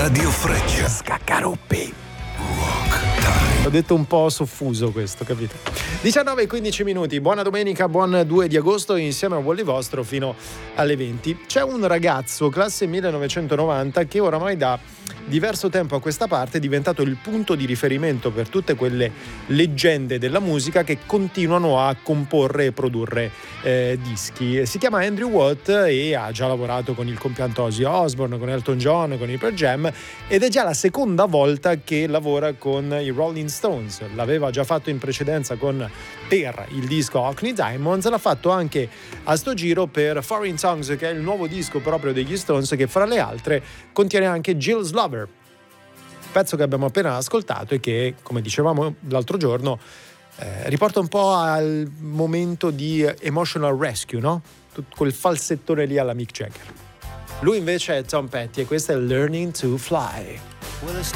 Radio Freccia. Scaccaruppi. Rock Time. Ho detto un po' soffuso questo, capito? 19:15 minuti, buona domenica, buon 2 di agosto, insieme a Wally Vostro fino alle 20. C'è un ragazzo, classe 1990, che oramai da diverso tempo a questa parte è diventato il punto di riferimento per tutte quelle leggende della musica che continuano a comporre e produrre dischi. Si chiama Andrew Watt e ha già lavorato con il compianto Ozzy Osbourne, con Elton John, con i Pearl Jam, ed è già la seconda volta che lavora con i Rolling Stones. L'aveva già fatto in precedenza per il disco Hockney Diamonds, l'ha fatto anche a sto giro per Foreign Songs, che è il nuovo disco proprio degli Stones, che fra le altre contiene anche Jill's Lover, pezzo che abbiamo appena ascoltato e che, come dicevamo l'altro giorno, riporta un po' al momento di Emotional Rescue, no? Quel falsettone lì alla Mick Jagger. Lui invece è Tom Petty e questo è Learning to Fly. Well, it's